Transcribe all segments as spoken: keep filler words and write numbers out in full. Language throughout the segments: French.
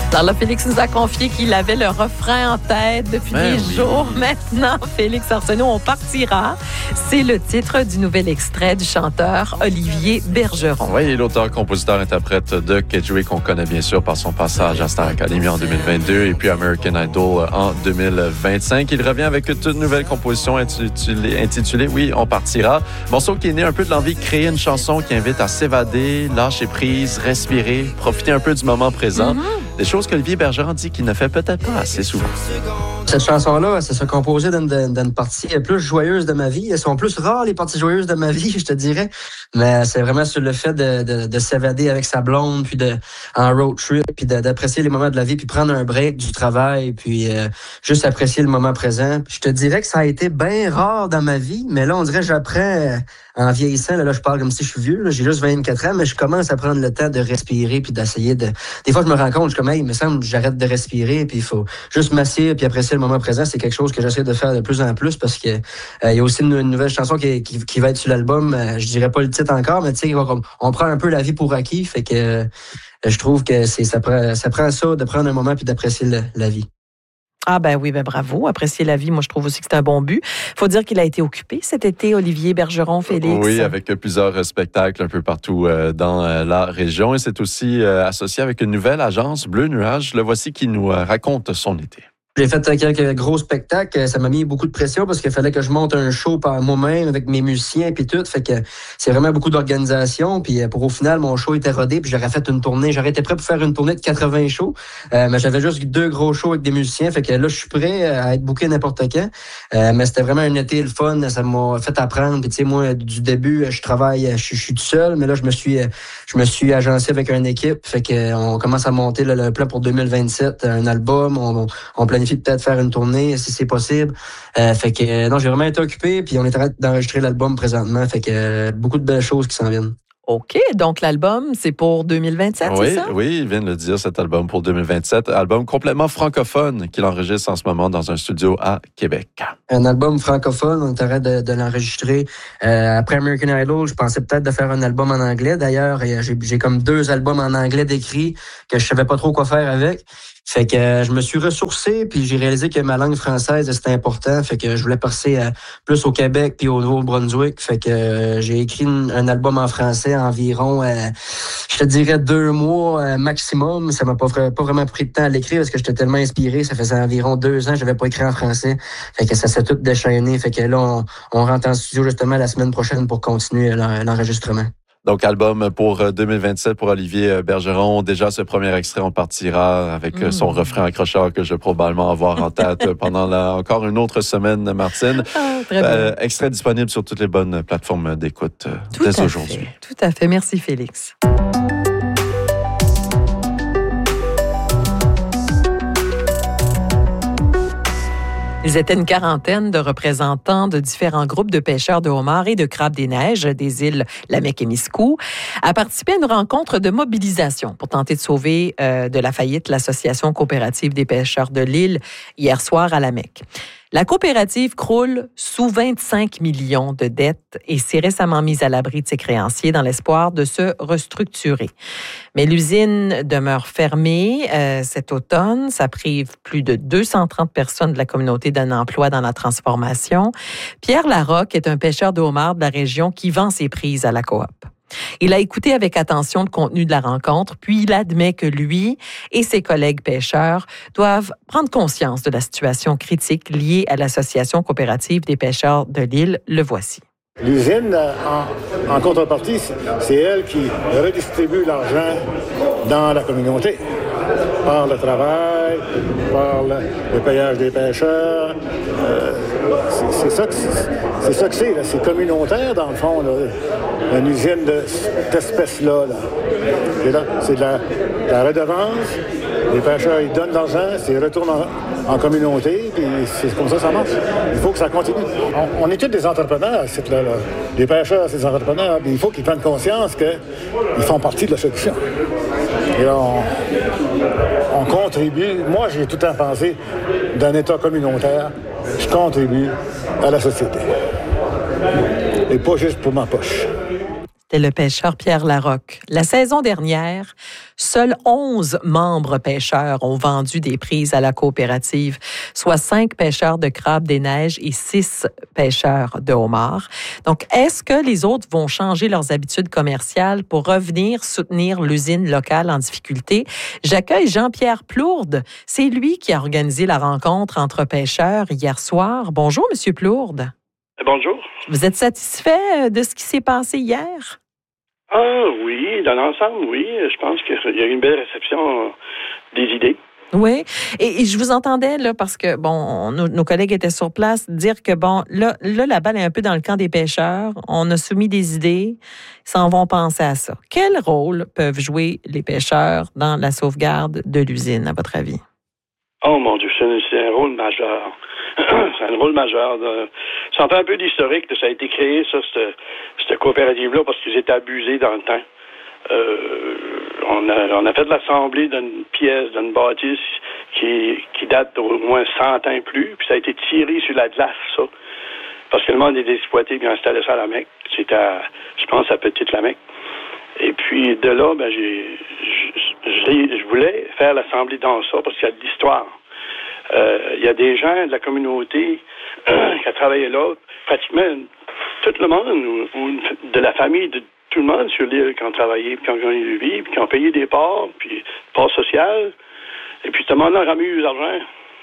Alors là, Félix nous a confié qu'il avait le refrain en tête depuis Ben des oui. jours maintenant. Félix Arsenault, on partira. C'est le titre du nouvel extrait du chanteur Olivier Bergeron. Oui, l'auteur, compositeur, interprète de Kedgewick, qu'on connaît bien sûr par son passage à Star Academy en deux mille vingt-deux et puis American Idol en deux mille vingt-cinq. Il revient avec une nouvelle composition intitulée, intitulée Oui, on partira. Morceau qui est né un peu de l'envie de créer une chanson qui invite à s'évader, lâcher prise, respirer, profiter un peu du moment présent. Mm-hmm. Des choses qu'Olivier Bergeron dit qu'il ne fait peut-être pas assez souvent. Cette chanson-là, ça se composait d'une, d'une partie plus joyeuse de ma vie. Elles sont plus rares, les parties joyeuses de ma vie, je te dirais. Mais c'est vraiment sur le fait de, de, de s'évader avec sa blonde, puis de, en road trip, puis de, d'apprécier les moments de la vie, puis prendre un break du travail, puis euh, juste apprécier le moment présent. Je te dirais que ça a été bien rare dans ma vie, mais là, on dirait que j'apprends euh, en vieillissant. Là, là, je parle comme si je suis vieux. Là, j'ai juste vingt-quatre ans, mais je commence à prendre le temps de respirer, puis d'essayer de... Des fois, je me rends compte, je suis comme, hey, il me semble que j'arrête de respirer, puis il faut juste m'asseoir, puis apprécier le moment présent. C'est quelque chose que j'essaie de faire de plus en plus parce que euh, il y a aussi une, une nouvelle chanson qui, qui, qui va être sur l'album. Euh, je dirais pas le titre encore, mais tu sais, on, on prend un peu la vie pour acquis. Fait que euh, je trouve que c'est ça prend, ça prend ça de prendre un moment puis d'apprécier le, la vie. Ah ben oui, ben bravo. Apprécier la vie, moi je trouve aussi que c'est un bon but. Faut dire qu'il a été occupé cet été, Olivier Bergeron, Félix. Oui, avec plusieurs spectacles un peu partout euh, dans euh, la région. Et c'est aussi euh, associé avec une nouvelle agence, Bleu Nuage. Le voici qui nous euh, raconte son été. J'ai fait quelques gros spectacles. Ça m'a mis beaucoup de pression parce qu'il fallait que je monte un show par moi-même avec mes musiciens puis tout. Fait que c'est vraiment beaucoup d'organisation. Puis pour au final, mon show était rodé. Puis j'aurais fait une tournée. J'aurais été prêt pour faire une tournée de quatre-vingts shows. Euh, mais j'avais juste deux gros shows avec des musiciens. Fait que là, je suis prêt à être booké n'importe quand. Euh, mais c'était vraiment un été le fun. Ça m'a fait apprendre. Puis tu sais, moi, du début, je travaille, je, je suis tout seul. Mais là, je me suis, je me suis agencé avec une équipe. Fait que on commence à monter là, le plan pour deux mille vingt-sept, un album. On, on planifie peut-être faire une tournée si c'est possible. Euh, fait que euh, non, j'ai vraiment été occupé puis on est en train d'enregistrer l'album présentement. Fait que euh, beaucoup de belles choses qui s'en viennent. OK, donc l'album, c'est pour deux mille vingt-sept, oui, c'est ça? Oui, il vient de le dire, cet album pour deux mille vingt-sept. Album complètement francophone qu'il enregistre en ce moment dans un studio à Québec. Un album francophone, on est en train de, de l'enregistrer. Euh, après American Idol, je pensais peut-être de faire un album en anglais. D'ailleurs, j'ai, j'ai comme deux albums en anglais d'écrits que je savais pas trop quoi faire avec. Fait que euh, je me suis ressourcé, puis j'ai réalisé que ma langue française, c'était important. Fait que je voulais passer euh, plus au Québec puis au Nouveau-Brunswick. Fait que euh, j'ai écrit une, un album en français environ, euh, je te dirais deux mois euh, maximum. Ça m'a pas, pas vraiment pris de temps à l'écrire parce que j'étais tellement inspiré. Ça faisait environ deux ans que j'avais pas écrit en français. Fait que ça s'est tout déchaîné. Fait que là, on, on rentre en studio justement la semaine prochaine pour continuer l'enregistrement. Donc, album pour deux mille vingt-sept pour Olivier Bergeron. Déjà, ce premier extrait, on partira avec mmh. son refrain accrocheur que je vais probablement avoir en tête pendant la, encore une autre semaine, Martine. Ah, très euh, extrait disponible sur toutes les bonnes plateformes d'écoute Tout dès à aujourd'hui. Fait. Tout à fait. Merci, Félix. Ils étaient une quarantaine de représentants de différents groupes de pêcheurs de homards et de crabes des neiges des îles Lamec-et-Miscou à participer à une rencontre de mobilisation pour tenter de sauver euh, de la faillite l'Association coopérative des pêcheurs de l'île hier soir à Lamec. La coopérative croule sous vingt-cinq millions de dettes et s'est récemment mise à l'abri de ses créanciers dans l'espoir de se restructurer. Mais l'usine demeure fermée euh, cet automne. Ça prive plus de deux cent trente personnes de la communauté d'un emploi dans la transformation. Pierre Larocque est un pêcheur de homards de la région qui vend ses prises à la coop. Il a écouté avec attention le contenu de la rencontre, puis il admet que lui et ses collègues pêcheurs doivent prendre conscience de la situation critique liée à l'Association coopérative des pêcheurs de l'île. Le voici. L'usine, en, en contrepartie, c'est elle qui redistribue l'argent dans la communauté, par le travail, par le, le payage des pêcheurs. Euh, c'est, c'est, ça que c'est, c'est ça que c'est, là. C'est communautaire, dans le fond, là, une usine de cette espèce-là. Là. Et là, c'est de la, de la redevance. Les pêcheurs, ils donnent de l'argent, c'est retourne en, en communauté, puis c'est comme ça que ça marche. Il faut que ça continue. On, on est tous des entrepreneurs, c'est là, là. Les pêcheurs, c'est des entrepreneurs, puis il faut qu'ils prennent conscience qu'ils font partie de la solution. Et là, on, on contribue. Moi, j'ai tout le temps pensé d'un État communautaire, je contribue à la société. Et pas juste pour ma poche. C'était le pêcheur Pierre Larocque. La saison dernière, seuls onze membres pêcheurs ont vendu des prises à la coopérative, soit cinq pêcheurs de crabe des neiges et six pêcheurs de homards. Donc, est-ce que les autres vont changer leurs habitudes commerciales pour revenir soutenir l'usine locale en difficulté? J'accueille Jean-Pierre Plourde. C'est lui qui a organisé la rencontre entre pêcheurs hier soir. Bonjour, Monsieur Plourde. Bonjour. Vous êtes satisfait de ce qui s'est passé hier? Ah oui, dans l'ensemble, oui. Je pense qu'il y a eu une belle réception des idées. Oui, et, et je vous entendais, là, parce que, bon, nos, nos collègues étaient sur place, dire que, bon, là, là, la balle est un peu dans le camp des pêcheurs. On a soumis des idées, ils s'en vont penser à ça. Quel rôle peuvent jouer les pêcheurs dans la sauvegarde de l'usine, à votre avis? Oh mon Dieu, c'est, c'est un rôle majeur. C'est un rôle majeur. De... Ça en fait un peu d'historique. Ça a été créé, ça, cette, cette coopérative-là, parce qu'ils étaient abusés dans le temps. Euh, on, a, on a fait l'assemblée d'une pièce, d'une bâtisse qui, qui date d'au moins cent ans et plus, puis ça a été tiré sur la glace, ça. Parce que le monde était exploité, puis on installé ça à la Mecque. C'était, à, je pense, à Petite-la-Mecque. Et puis, de là, ben, j'ai, je, je, je voulais faire l'assemblée dans ça, parce qu'il y a de l'histoire. Euh, il y a des gens de la communauté euh, qui a travaillé là, pratiquement tout le monde, ou, ou de la famille, de tout le monde sur l'île qui ont travaillé, puis qui ont gagné le vie, puis qui ont payé des parts, puis parts sociales. Et puis tout le monde a remis eu l'argent.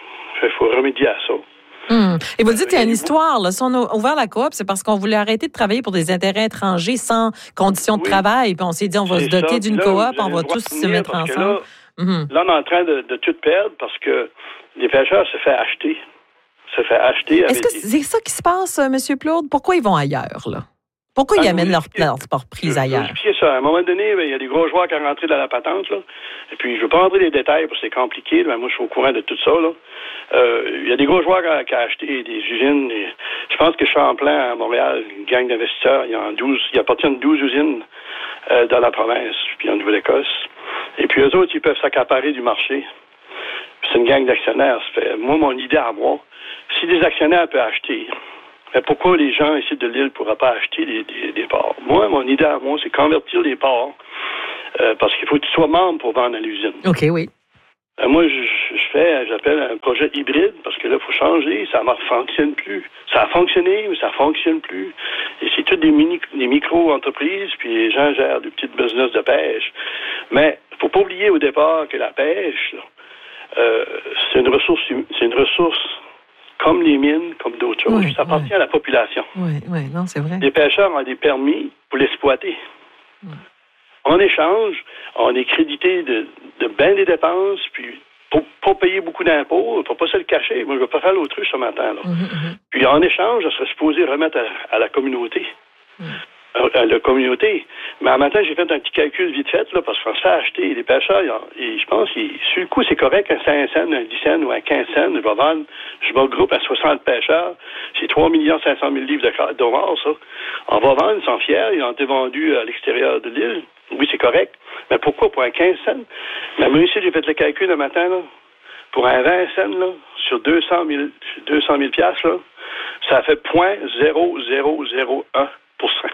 Il faut remédier à ça. Hum. Et vous dites qu'il y a une histoire. Là. Si on a ouvert la coop, c'est parce qu'on voulait arrêter de travailler pour des intérêts étrangers sans conditions de oui. travail. Puis on s'est dit, on va c'est se doter ça. d'une là, coop, on va tous se mettre ensemble. Là, mm-hmm. là, on est en train de, de tout perdre parce que les pêcheurs se font acheter. Se fait acheter. Est-ce que c'est ça qui se passe, M. Plourde? Pourquoi ils vont ailleurs, là? Pourquoi ils ah, amènent leur, leur sport prise ailleurs? C'est ça. À un moment donné, il y a des gros joueurs qui sont rentrés dans la patente, là. Et puis, je ne veux pas rentrer dans les détails parce que c'est compliqué. Mais moi, je suis au courant de tout ça, là. Euh, il y a des gros joueurs qui ont, qui ont acheté des usines. Et je pense que Champlain, à Montréal, une gang d'investisseurs, il y a douze, il appartient à douze usines euh, dans la province, puis en Nouvelle-Écosse. Et puis, eux autres, ils peuvent s'accaparer du marché. Puis c'est une gang d'actionnaires. Ça fait, moi, mon idée à moi, si des actionnaires peuvent acheter, mais pourquoi les gens ici de l'île ne pourraient pas acheter des, des, des parts? Moi, mon idée à moi, c'est convertir les parts euh, parce qu'il faut que tu sois membre pour vendre à l'usine. OK, oui. Euh, moi, je, je fais, j'appelle un projet hybride parce que là, il faut changer. Ça ne fonctionne plus. Ça a fonctionné, mais ça ne fonctionne plus. Et c'est toutes des, mini, des micro-entreprises, puis les gens gèrent des petites business de pêche. Mais il ne faut pas oublier au départ que la pêche, là, euh, c'est une ressource, c'est une ressource comme les mines, comme d'autres choses. Oui, ça appartient oui. à la population. Oui, oui, non, c'est vrai. Les pêcheurs ont des permis pour l'exploiter. Oui. En échange, on est crédité de, de bien des dépenses, puis pour pas payer beaucoup d'impôts, il ne faut pas se le cacher. Moi, je ne veux pas faire l'autruche ce matin. Là. Mm-hmm. Puis en échange, je serais supposé remettre à, à la communauté. Mm. À, à la communauté. Mais en matin, j'ai fait un petit calcul vite fait, là, parce qu'on se fait acheter. Les pêcheurs, ils, ils, je pense, ils, sur le coup, c'est correct, un cinq cents, un dix cents ou un quinze cents. Je vais vendre, je vais groupe à soixante pêcheurs. C'est trois millions cinq cent mille livres de d'homards, ça. On va vendre, ils sont fiers. Ils ont été vendus à l'extérieur de l'île. Oui, c'est correct. Mais pourquoi pour un quinze cents? Mais moi, ici, j'ai fait le calcul le matin, là. Pour un vingt cents, là, sur deux cent mille piastres, là, ça fait zéro virgule zéro zéro zéro un pour cent.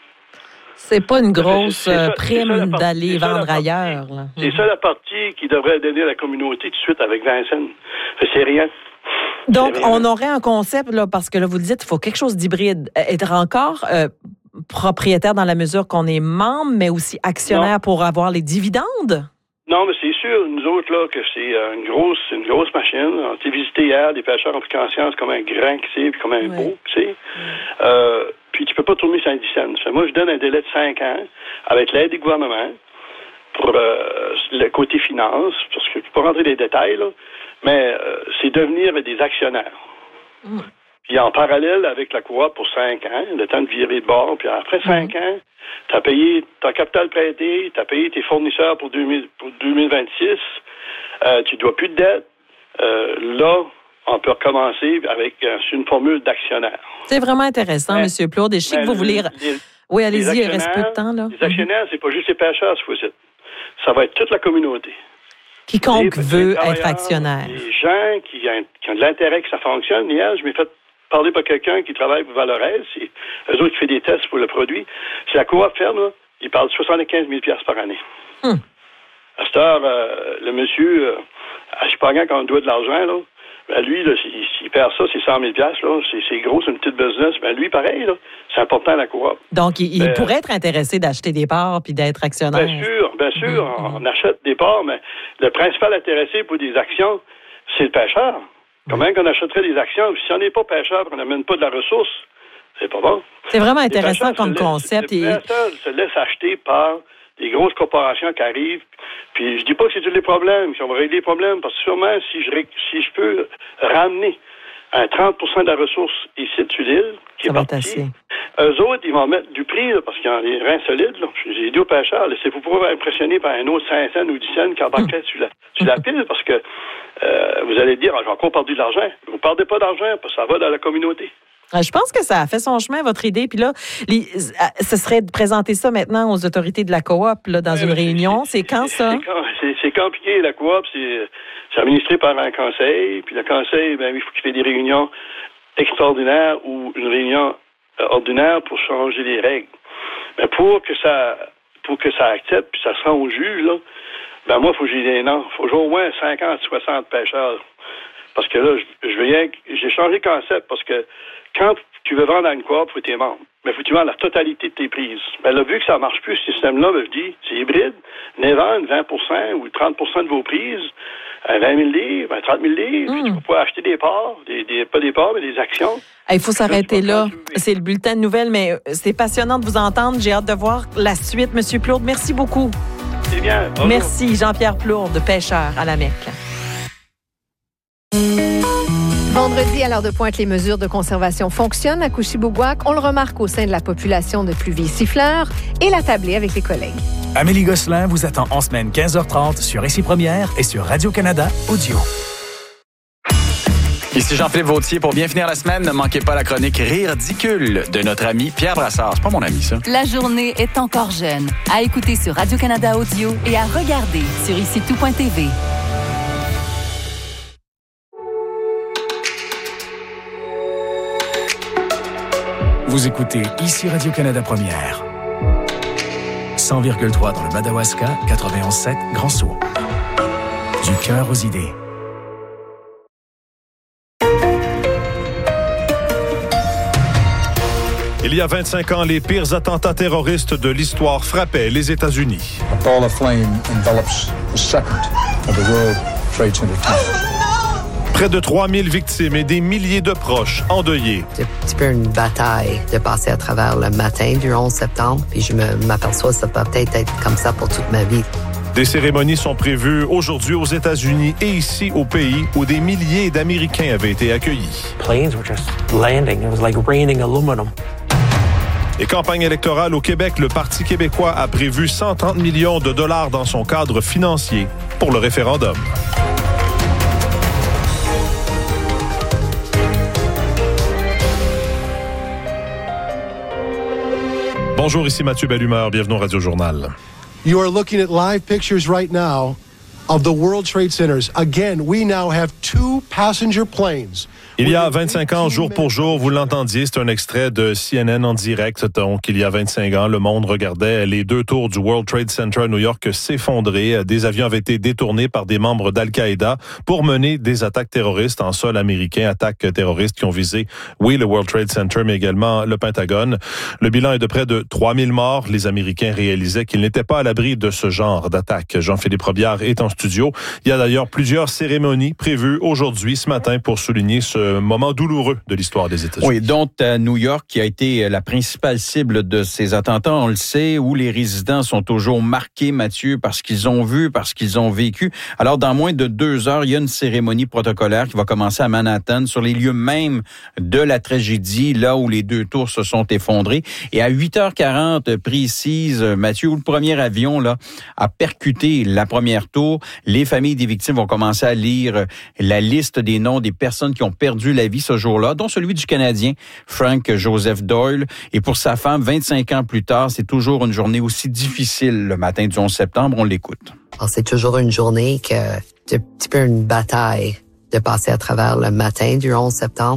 C'est pas une grosse c'est, c'est ça, prime ça, d'aller vendre partie, ailleurs. Là. C'est mm-hmm. ça la partie qui devrait donner à la communauté tout de suite avec vingt cents. C'est rien. Donc, c'est rien. On aurait un concept, là, parce que là, vous le dites, il faut quelque chose d'hybride. Être encore euh, propriétaire dans la mesure qu'on est membre, mais aussi actionnaire non. pour avoir les dividendes? Non, mais c'est sûr, nous autres, là, que c'est une grosse, une grosse machine. On a été visité hier, les pêcheurs ont pris conscience comme un grand que c'est, puis comme un oui. beau que c'est. Oui. Euh, puis tu peux pas tourner sur un dix cents. Moi, je donne un délai de cinq ans avec l'aide du gouvernement pour euh, le côté finance, parce que je ne peux pas rentrer dans les détails, là, mais euh, c'est devenir des actionnaires. Mm. Puis en parallèle avec la coop pour cinq ans, le temps de virer de bord, puis après cinq mm. ans, tu as payé ton capital prêté, tu as payé tes fournisseurs pour, deux mille, pour deux mille vingt-six, euh, tu ne dois plus de dette. Euh, là, on peut recommencer avec euh, une formule d'actionnaire. C'est vraiment intéressant, mais, M. Plourde. Et je sais que vous voulez... Les, oui, allez-y, il reste peu de temps. Là. Les actionnaires, mm-hmm. c'est pas juste les pêcheurs, c'est ça va être toute la communauté. Quiconque les, veut être actionnaire. Les gens qui ont, qui ont de l'intérêt que ça fonctionne. Hier, je m'ai fait parlez par quelqu'un qui travaille pour Valorez, c'est eux autres qui fait des tests pour le produit. Si la coop ferme, là, il parle de soixante-quinze mille dollars par année. Hum. À cette heure, euh, le monsieur, euh, à Chipagan, quand on doit de l'argent, là, ben lui, là, s'il, s'il perd ça, c'est cent mille dollars, là, c'est, c'est gros, c'est une petite business. Ben lui, pareil, là, c'est important à la coop. Donc, il, il ben, pourrait être intéressé d'acheter des parts puis d'être actionnaire. Bien sûr, bien sûr, mmh. on achète des parts, mais le principal intéressé pour des actions, c'est le pêcheur. Comment qu'on achèterait des actions? Si on n'est pas pêcheur et qu'on n'amène pas de la ressource, c'est pas bon. C'est vraiment intéressant comme concept. Les pêcheurs se laissent acheter par des grosses corporations qui arrivent. Puis je dis pas que c'est tous les problèmes, qu'on va régler les problèmes, parce que sûrement, si je, si je peux ramener un trente pour cent de la ressource ici sur l'île, qui ça est partie, eux autres, ils vont mettre du prix, là, parce qu'ils ont des reins solides. Là. J'ai dit aux pêcheurs, laissez-vous pas impressionner par un autre cinq cents ou dix cents qui embarquerait sur la, sur la pile, parce que euh, vous allez dire, ah, j'ai encore perdu de l'argent. Vous ne perdez pas d'argent, parce que ça va dans la communauté. Je pense que ça a fait son chemin, votre idée. Puis là, les, ce serait de présenter ça maintenant aux autorités de la coop là, dans ouais, une réunion. C'est, c'est quand, ça? C'est, c'est compliqué. La coop, c'est, c'est administré par un conseil. Puis le conseil, ben, il faut qu'il fasse des réunions extraordinaires ou une réunion euh, ordinaire pour changer les règles. Mais pour que ça pour que ça accepte puis ça se rend au juge, là, ben moi, il faut que j'ai des noms. Il faut que j'ai au moins cinquante, soixante pêcheurs. Parce que là, je, je veux rien, j'ai changé de concept parce que quand tu veux vendre à une coop, il faut que tu es membre. Mais il faut que tu vendes la totalité de tes prises. Mais là, vu que ça ne marche plus, ce système-là, ben, je dis, c'est hybride. Venez vendre vingt pour cent ou trente pour cent de vos prises à vingt mille livres, à trente mille livres. Mm. Puis tu peux pas acheter des parts, des, des, pas des parts, mais des actions. Il faut s'arrêter là. C'est le bulletin de nouvelles, mais c'est passionnant de vous entendre. J'ai hâte de voir la suite. Monsieur Plourde, merci beaucoup. C'est bien. Bonjour. Merci, Jean-Pierre Plourde, pêcheur à la Mecque. Vendredi, à l'heure de pointe, les mesures de conservation fonctionnent à Couchibougouac. On le remarque au sein de la population de pluviers-siffleurs et la tablée avec les collègues. Amélie Gosselin vous attend en semaine quinze heures trente sur Ici Première et sur Radio-Canada Audio. Ici Jean-Philippe Vautier. Pour bien finir la semaine, ne manquez pas la chronique Rire ridicule de notre ami Pierre Brassard. C'est pas mon ami, ça. La journée est encore jeune. À écouter sur Radio-Canada Audio et à regarder sur ici tout point t v. Vous écoutez Ici Radio-Canada Première. cent virgule trois dans le Madawaska, quatre-vingt-onze sept Grand Sault. Du cœur aux idées. Il y a vingt-cinq ans, les pires attentats terroristes de l'histoire frappaient les États-Unis. A ball of flame envelops the second of the World Trade Center towers. Près de trois mille victimes et des milliers de proches endeuillés. C'est un petit peu une bataille de passer à travers le matin du onze septembre, puis je me, m'aperçois que ça peut peut-être être comme ça pour toute ma vie. Des cérémonies sont prévues aujourd'hui aux États-Unis et ici au pays où des milliers d'Américains avaient été accueillis. Planes were just landing. It was like raining aluminum. Et campagne électorale au Québec, le Parti québécois a prévu cent trente millions de dollars dans son cadre financier pour le référendum. Bonjour, ici Mathieu Bellumeur. Bienvenue au Radio Journal. You are looking at live pictures right now of the World Trade Centers. Again, we now have two passenger planes. Il y a vingt-cinq ans, jour pour jour, vous l'entendiez, c'est un extrait de C N N en direct. Donc, il y a vingt-cinq ans, le monde regardait les deux tours du World Trade Center à New York s'effondrer. Des avions avaient été détournés par des membres d'Al-Qaïda pour mener des attaques terroristes en sol américain, attaques terroristes qui ont visé, oui, le World Trade Center, mais également le Pentagone. Le bilan est de près de trois mille morts. Les Américains réalisaient qu'ils n'étaient pas à l'abri de ce genre d'attaque. Jean-Philippe Robillard est en studio. Il y a d'ailleurs plusieurs cérémonies prévues aujourd'hui, ce matin, pour souligner ce moment douloureux de l'histoire des États-Unis. Oui, dont à New York, qui a été la principale cible de ces attentats, on le sait, où les résidents sont toujours marqués, Mathieu, parce qu'ils ont vu, parce qu'ils ont vécu. Alors, dans moins de deux heures, il y a une cérémonie protocolaire qui va commencer à Manhattan, sur les lieux mêmes de la tragédie, là où les deux tours se sont effondrés. Et à huit heures quarante précise, Mathieu, où le premier avion là a percuté la première tour, les familles des victimes vont commencer à lire la liste des noms des personnes qui ont perdu la vie ce jour-là, dont celui du Canadien Frank Joseph Doyle. Et pour sa femme, vingt-cinq ans plus tard, c'est toujours une journée aussi difficile le matin du onze septembre. On l'écoute. Alors, c'est toujours une journée que c'est un petit peu une bataille de passer à travers le matin du onze septembre.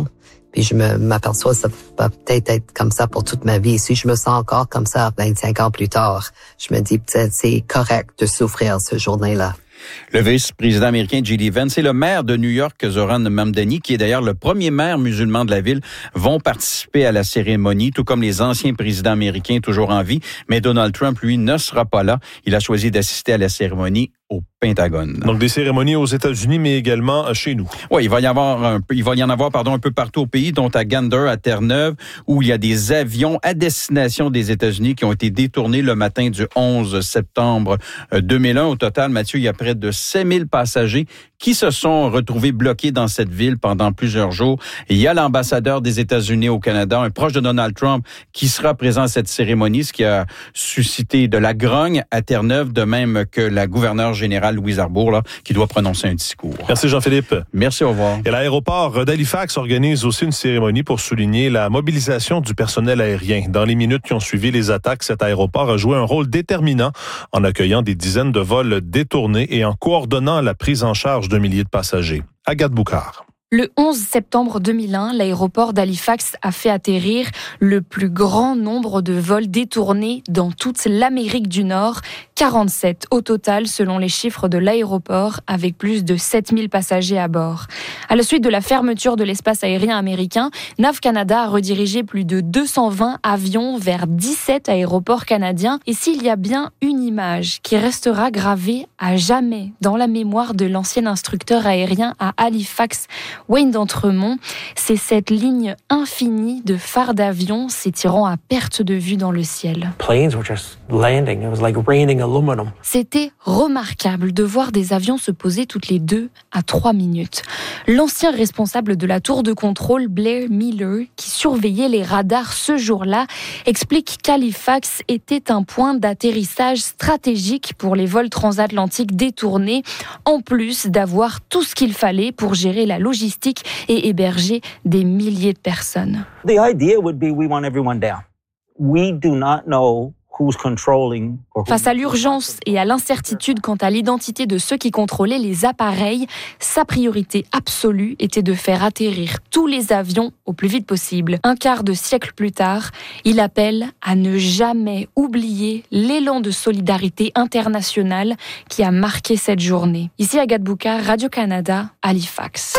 Puis je me, m'aperçois que ça va peut-être être comme ça pour toute ma vie. Si je me sens encore comme ça vingt-cinq ans plus tard, je me dis peut-être c'est correct de souffrir ce journée-là. Le vice-président américain J D Vance et le maire de New York, Zoran Mamdani, qui est d'ailleurs le premier maire musulman de la ville, vont participer à la cérémonie, tout comme les anciens présidents américains toujours en vie. Mais Donald Trump, lui, ne sera pas là. Il a choisi d'assister à la cérémonie au Pentagone. Donc des cérémonies aux États-Unis, mais également chez nous. Oui, il va y avoir un peu, il va y en avoir, pardon, un peu partout au pays, dont à Gander, à Terre-Neuve, où il y a des avions à destination des États-Unis qui ont été détournés le matin du onze septembre deux mille un. Au total, Mathieu, il y a près de sept mille passagers qui se sont retrouvés bloqués dans cette ville pendant plusieurs jours. Et il y a l'ambassadeur des États-Unis au Canada, un proche de Donald Trump, qui sera présent à cette cérémonie, ce qui a suscité de la grogne à Terre-Neuve, de même que la gouverneure générale Louise Arbour, là, qui doit prononcer un discours. Merci Jean-Philippe. Merci, au revoir. Et l'aéroport d'Halifax organise aussi une cérémonie pour souligner la mobilisation du personnel aérien. Dans les minutes qui ont suivi les attaques, cet aéroport a joué un rôle déterminant en accueillant des dizaines de vols détournés et en coordonnant la prise en charge de milliers de passagers. Agathe Boucard. Le onze septembre deux mille un, l'aéroport d'Halifax a fait atterrir le plus grand nombre de vols détournés dans toute l'Amérique du Nord, quarante-sept au total selon les chiffres de l'aéroport, avec plus de sept mille passagers à bord. À la suite de la fermeture de l'espace aérien américain, N A V Canada a redirigé plus de deux cent vingt avions vers dix-sept aéroports canadiens. Et s'il y a bien une image qui restera gravée à jamais dans la mémoire de l'ancien instructeur aérien à Halifax, Wayne d'Entremont, c'est cette ligne infinie de phares d'avions s'étirant à perte de vue dans le ciel. Planes were just landing. It was like raining aluminum. C'était remarquable de voir des avions se poser toutes les deux à trois minutes. L'ancien responsable de la tour de contrôle, Blair Miller, qui surveillait les radars ce jour-là, explique qu'Halifax était un point d'atterrissage stratégique pour les vols transatlantiques détournés, en plus d'avoir tout ce qu'il fallait pour gérer la logistique et héberger des milliers de personnes. The idea would be we want everyone down. We do not know who's controlling. Face à l'urgence et à l'incertitude quant à l'identité de ceux qui contrôlaient les appareils, sa priorité absolue était de faire atterrir tous les avions au plus vite possible. Un quart de siècle plus tard, il appelle à ne jamais oublier l'élan de solidarité internationale qui a marqué cette journée. Ici Agathe Boucard, Radio-Canada, Halifax.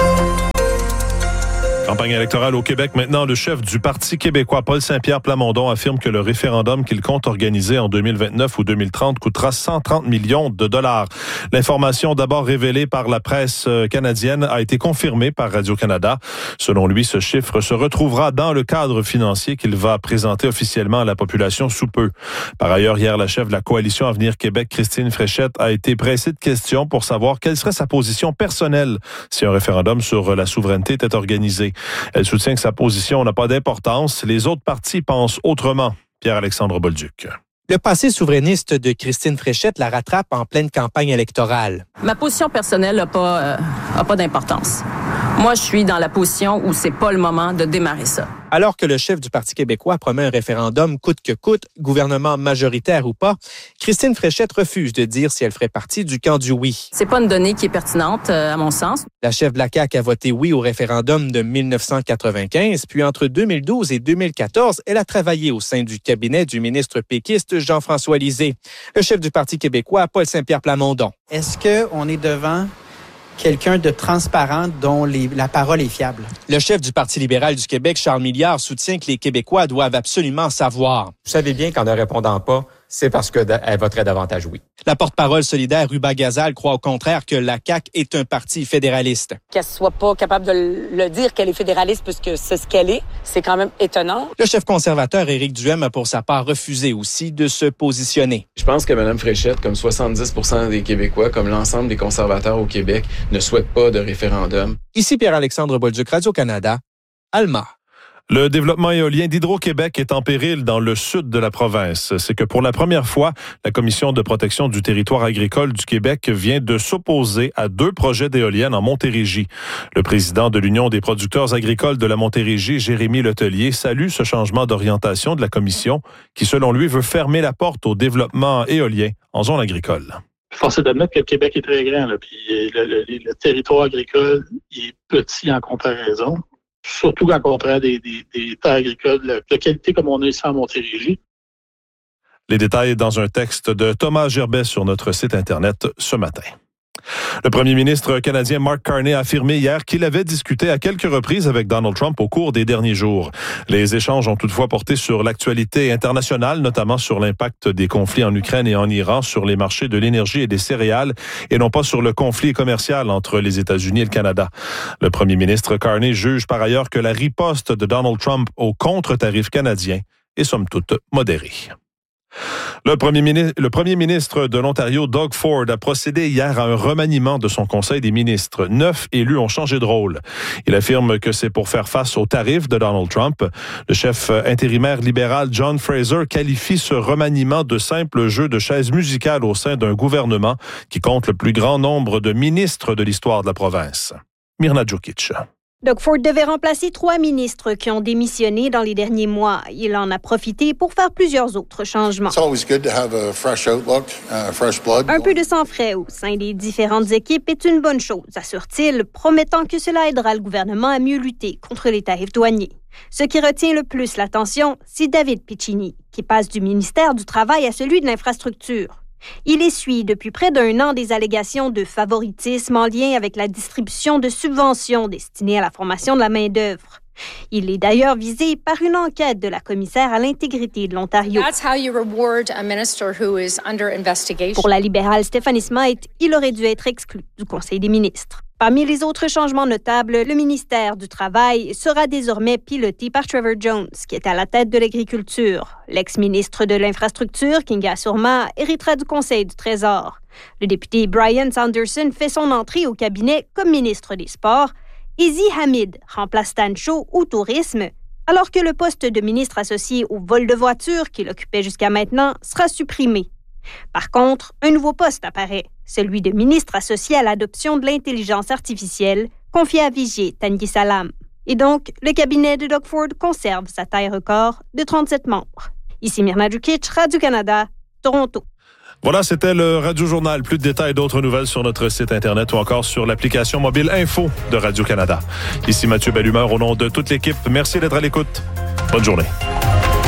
Campagne électorale au Québec. Maintenant, le chef du Parti québécois, Paul Saint-Pierre Plamondon, affirme que le référendum qu'il compte organiser en deux mille vingt-neuf ou deux mille trente coûtera cent trente millions de dollars. L'information d'abord révélée par la presse canadienne a été confirmée par Radio-Canada. Selon lui, ce chiffre se retrouvera dans le cadre financier qu'il va présenter officiellement à la population sous peu. Par ailleurs, hier, la chef de la coalition Avenir Québec, Christine Fréchette, a été pressée de questions pour savoir quelle serait sa position personnelle si un référendum sur la souveraineté était organisé. Elle soutient que sa position n'a pas d'importance. Les autres partis pensent autrement. Pierre-Alexandre Bolduc. Le passé souverainiste de Christine Fréchette la rattrape en pleine campagne électorale. Ma position personnelle n'a pas, euh, a pas d'importance. Moi, je suis dans la position où c'est pas le moment de démarrer ça. Alors que le chef du Parti québécois promet un référendum coûte que coûte, gouvernement majoritaire ou pas, Christine Fréchette refuse de dire si elle ferait partie du camp du oui. C'est pas une donnée qui est pertinente, euh, à mon sens. La chef de la C A Q a voté oui au référendum de dix-neuf cent quatre-vingt-quinze, puis entre deux mille douze et deux mille quatorze, elle a travaillé au sein du cabinet du ministre péquiste Jean-François Lisée. Le chef du Parti québécois, Paul Saint-Pierre Plamondon. Est-ce qu'on est devant quelqu'un de transparent dont les, la parole est fiable? Le chef du Parti libéral du Québec, Charles Milliard, soutient que les Québécois doivent absolument savoir. Vous savez bien qu'en ne répondant pas, c'est parce qu'elle voterait davantage oui. La porte-parole solidaire Ruba Gazal croit au contraire que la C A Q est un parti fédéraliste. Qu'elle soit pas capable de le dire qu'elle est fédéraliste puisque c'est ce qu'elle est, c'est quand même étonnant. Le chef conservateur Éric Duhem a pour sa part refusé aussi de se positionner. Je pense que Mme Fréchette, comme soixante-dix pour cent des Québécois, comme l'ensemble des conservateurs au Québec, ne souhaitent pas de référendum. Ici Pierre-Alexandre Bolduc, Radio-Canada, Alma. Le développement éolien d'Hydro-Québec est en péril dans le sud de la province. C'est que pour la première fois, la Commission de protection du territoire agricole du Québec vient de s'opposer à deux projets d'éoliennes en Montérégie. Le président de l'Union des producteurs agricoles de la Montérégie, Jérémy Letellier, salue ce changement d'orientation de la Commission qui, selon lui, veut fermer la porte au développement éolien en zone agricole. Force est d'admettre que le Québec est très grand, là, puis le, le, le territoire agricole est petit en comparaison. surtout quand on prend des, des, des terres agricoles de, de qualité comme on a ici en Montérégie. Les détails dans un texte de Thomas Gerbet sur notre site Internet ce matin. Le premier ministre canadien Mark Carney a affirmé hier qu'il avait discuté à quelques reprises avec Donald Trump au cours des derniers jours. Les échanges ont toutefois porté sur l'actualité internationale, notamment sur l'impact des conflits en Ukraine et en Iran sur les marchés de l'énergie et des céréales, et non pas sur le conflit commercial entre les États-Unis et le Canada. Le premier ministre Carney juge par ailleurs que la riposte de Donald Trump aux contre-tarifs canadiens est somme toute modérée. Le premier, ministre, le premier ministre de l'Ontario, Doug Ford, a procédé hier à un remaniement de son conseil des ministres. Neuf élus ont changé de rôle. Il affirme que c'est pour faire face aux tarifs de Donald Trump. Le chef intérimaire libéral John Fraser qualifie ce remaniement de simple jeu de chaises musicales au sein d'un gouvernement qui compte le plus grand nombre de ministres de l'histoire de la province. Mirna Djukic. Doug Ford devait remplacer trois ministres qui ont démissionné dans les derniers mois. Il en a profité pour faire plusieurs autres changements. It's always good to have a fresh outlook, uh, fresh blood. Un peu de sang frais au sein des différentes équipes est une bonne chose, assure-t-il, promettant que cela aidera le gouvernement à mieux lutter contre les tarifs douaniers. Ce qui retient le plus l'attention, c'est David Piccini, qui passe du ministère du Travail à celui de l'Infrastructure. Il essuie depuis près d'un an des allégations de favoritisme en lien avec la distribution de subventions destinées à la formation de la main-d'œuvre. Il est d'ailleurs visé par une enquête de la commissaire à l'intégrité de l'Ontario. That's how you reward a minister who is under investigation. Pour la libérale Stephanie Smythe, il aurait dû être exclu du Conseil des ministres. Parmi les autres changements notables, le ministère du Travail sera désormais piloté par Trevor Jones, qui est à la tête de l'agriculture. L'ex-ministre de l'Infrastructure, Kinga Surma, héritera du Conseil du Trésor. Le député Brian Sanderson fait son entrée au cabinet comme ministre des Sports. Ezi Hamid remplace Stan Shaw au tourisme, alors que le poste de ministre associé au vol de voitures qu'il occupait jusqu'à maintenant sera supprimé. Par contre, un nouveau poste apparaît, celui de ministre associé à l'adoption de l'intelligence artificielle, confié à Vijay Tanguy Salam. Et donc, le cabinet de Doug Ford conserve sa taille record de trente-sept membres. Ici Mirna Djukic, Radio-Canada, Toronto. Voilà, c'était le Radio Journal. Plus de détails et d'autres nouvelles sur notre site Internet ou encore sur l'application mobile Info de Radio-Canada. Ici Mathieu Bellumeur au nom de toute l'équipe. Merci d'être à l'écoute. Bonne journée.